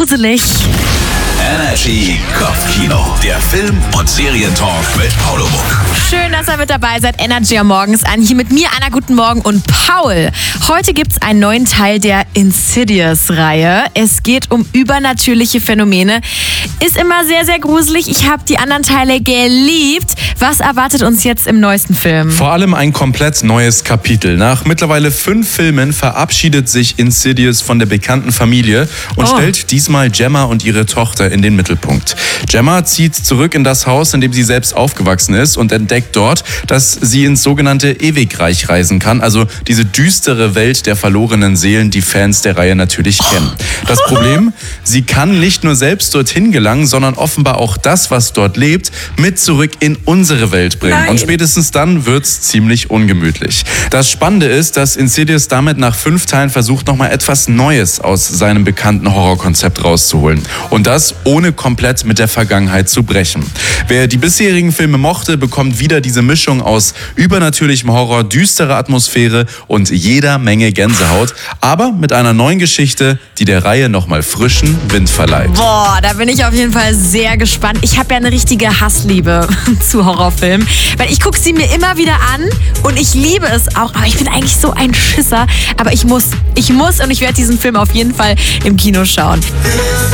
gruselig. Energy Kopfkino, der Film- und Serientalk mit Paulo Muck. Schön, dass ihr mit dabei seid. Energy am Morgens an. Hier mit mir, Anna, guten Morgen und Paul. Heute gibt's einen neuen Teil der Insidious-Reihe. Es geht um übernatürliche Phänomene. Ist immer sehr, sehr gruselig. Ich habe die anderen Teile geliebt. Was erwartet uns jetzt im neuesten Film? Vor allem ein komplett neues Kapitel. Nach mittlerweile 5 Filmen verabschiedet sich Insidious von der bekannten Familie und stellt diesmal Gemma und ihre Tochter in den Mittelpunkt. Gemma zieht zurück in das Haus, in dem sie selbst aufgewachsen ist, und entdeckt dort, dass sie ins sogenannte Ewigreich reisen kann, also diese düstere Welt der verlorenen Seelen, die Fans der Reihe natürlich kennen. Das Problem, sie kann nicht nur selbst dorthin gelangen, sondern offenbar auch das, was dort lebt, mit zurück in unsere Welt bringen. Nein. Und spätestens dann wird's ziemlich ungemütlich. Das Spannende ist, dass Insidious damit nach 5 Teilen versucht, nochmal etwas Neues aus seinem bekannten Horrorkonzept rauszuholen. Und das ohne komplett mit der Vergangenheit zu brechen. Wer die bisherigen Filme mochte, bekommt wieder diese Mischung aus übernatürlichem Horror, düsterer Atmosphäre und jeder Menge Gänsehaut, aber mit einer neuen Geschichte, die der Reihe nochmal frischen Wind verleiht. Boah, da bin ich auf jeden Fall sehr gespannt. Ich habe ja eine richtige Hassliebe zu Horrorfilmen, weil ich gucke sie mir immer wieder an und ich liebe es auch, aber ich bin eigentlich so ein Schisser, aber ich muss und ich werde diesen Film auf jeden Fall im Kino schauen.